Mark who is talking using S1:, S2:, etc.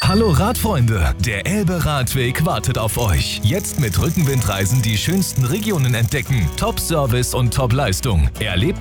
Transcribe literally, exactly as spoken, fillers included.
S1: Hallo Radfreunde, der Elbe-Radweg wartet auf euch. Jetzt mit Rückenwindreisen die schönsten Regionen entdecken, Top-Service und Top-Leistung. Erlebt